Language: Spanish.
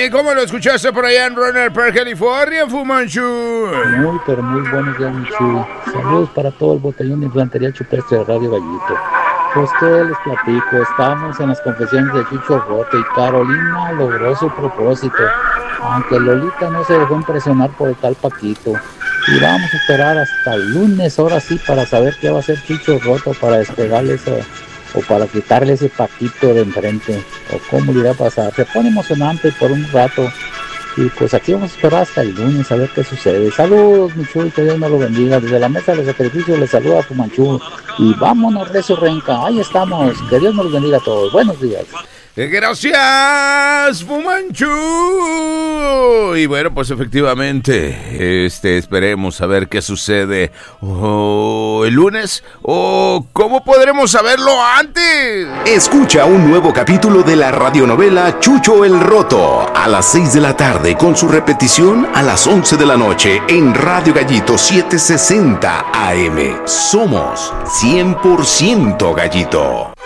¿Cómo lo escuchaste por allá en Rohnert Park, California, Fumanchu? Muy, pero muy buenos días, mi Chuy. Saludos para todo el botellón de infantería chupestre de Radio Gallito. Pues que les platico, estábamos en las confesiones de Chucho Roto y Carolina logró su propósito, aunque Lolita no se dejó impresionar por el tal Paquito. Y vamos a esperar hasta el lunes, ahora sí, para saber qué va a hacer Chucho Roto para despegarle eso, o para quitarle ese Paquito de enfrente, o cómo le irá a pasar. Se pone emocionante por un rato. Y pues aquí vamos a esperar hasta el lunes a ver qué sucede. Saludos, mi Chuy, que Dios me lo bendiga. Desde la mesa de sacrificios les saluda a Fumanchu. Y vámonos, Recio Renca. Ahí estamos. Que Dios nos bendiga a todos. Buenos días. Gracias, Fumanchu. Y bueno, pues efectivamente, esperemos a ver qué sucede el lunes, o cómo podremos saberlo antes. Escucha un nuevo capítulo de la radionovela Chucho el Roto a las 6 de la tarde, con su repetición a las 11 de la noche en Radio Gallito 760 AM. Somos 100% Gallito.